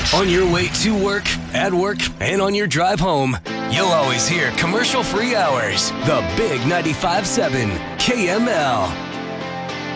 On your way to work, at work, and on your drive home, you'll always hear commercial-free hours. The Big 95.7 KML.